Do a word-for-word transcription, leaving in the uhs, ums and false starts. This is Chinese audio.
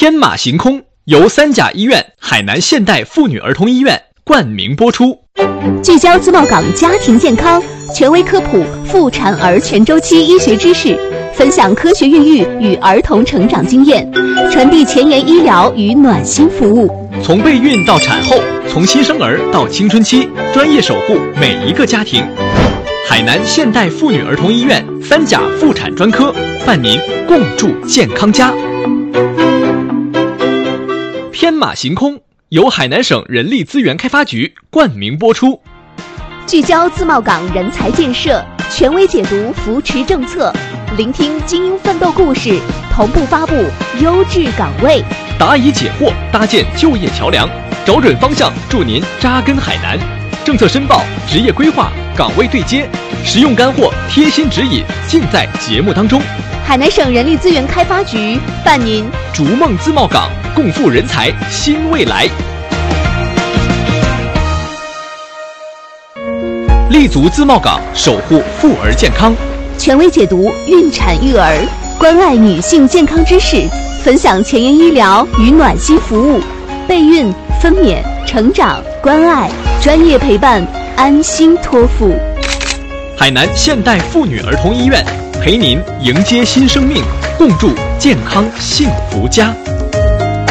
天马行空由三甲医院海南现代妇女儿童医院冠名播出。 聚焦自贸港家庭健康，权威科普妇产儿全周期医学知识，分享科学孕育与儿童成长经验，传递前沿医疗与暖心服务。 从备孕到产后，从新生儿到青春期，专业守护每一个家庭。海南现代妇女儿童医院三甲妇产专科伴您共筑健康家。天马行空由海南省人力资源开发局冠名播出。 聚焦自贸港人才建设，权威解读扶持政策，聆听精英奋斗故事，同步发布优质岗位， 答疑解惑，搭建就业桥梁，找准方向，助您扎根海南。政策申报、职业规划、岗位对接，实用干货、贴心指引，尽在节目当中。 海南省人力资源开发局伴您逐梦自贸港，共赴人才新未来。立足自贸港，守护妇儿健康， 权威解读孕产育儿，关爱女性健康知识，分享前沿医疗与暖心服务，备孕、分娩、成长、关爱，专业陪伴，安心托付。 海南现代妇女儿童医院陪您迎接新生命，共筑健康幸福家。